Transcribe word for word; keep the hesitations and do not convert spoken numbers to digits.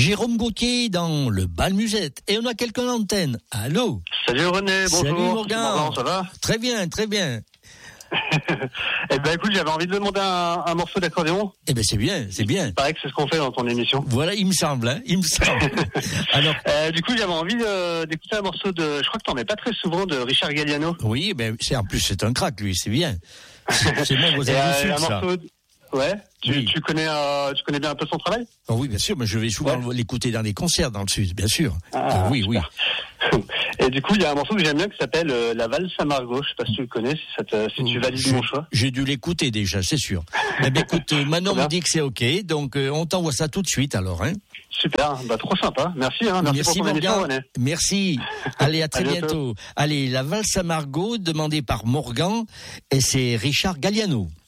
Jérôme Gauthier dans le bal musette. Et on a quelqu'un en antenne. Allô? Salut René, bonjour. Salut Morgan. Morgan, ça va? Très bien, très bien. Eh ben écoute, j'avais envie de demander un, un morceau d'accordéon. Eh ben c'est bien, c'est bien. Il paraît que c'est ce qu'on fait dans ton émission. Voilà, il me semble, hein, il me semble. Alors, euh, du coup, j'avais envie de, d'écouter un morceau de, je crois que t'en mets pas très souvent, de Richard Galliano. Oui, ben c'est en plus c'est un crack lui, c'est bien. C'est, c'est bon, vous avez euh, du sucre, un ça. morceau de... Ouais. Tu, Oui. tu connais, euh, tu connais bien un peu son travail? Oh oui, bien sûr, mais je vais souvent Ouais. l'écouter dans des concerts dans le sud, bien sûr. Ah, Euh, oui, super. oui. Et du coup, il y a un morceau que j'aime bien qui s'appelle euh, La valse à Margot. Je sais pas si tu le connais, si, ça te, si tu valides J'ai- mon choix. J'ai dû l'écouter déjà, c'est sûr. Eh ben écoute, euh, Manon Bien. me dit que c'est ok, donc euh, on t'envoie ça tout de suite alors. Hein. Super, bah trop sympa. Merci, hein, merci, pour ton Morgan. émission, René. Merci. Allez, à très À bientôt. bientôt. Allez, la valse à Margot, demandée par Morgan, et c'est Richard Galliano.